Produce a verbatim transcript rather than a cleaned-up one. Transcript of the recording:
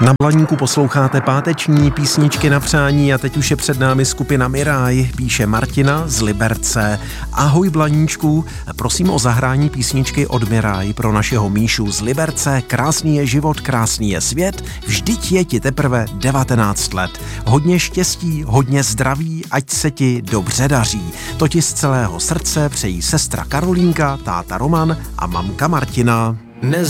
Na Blaníku posloucháte páteční písničky na přání a teď už je před námi skupina Miráj, píše Martina z Liberce. Ahoj Blaníčku, prosím o zahrání písničky od Miráj pro našeho Míšu z Liberce. Krásný je život, krásný je svět, vždyť je ti teprve devatenáct let. Hodně štěstí, hodně zdraví, ať se ti dobře daří. To ti z celého srdce přejí sestra Karolínka, táta Roman a mamka Martina.